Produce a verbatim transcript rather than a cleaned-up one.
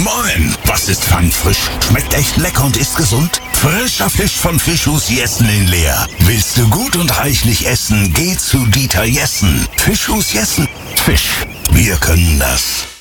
Moin! Was ist fangfrisch? Schmeckt echt lecker und ist gesund? Frischer Fisch von Fischhus Jessen in Leer. Willst du gut und reichlich essen? Geh zu Dieter Jessen. Fischhus Jessen. Fisch. Wir können das.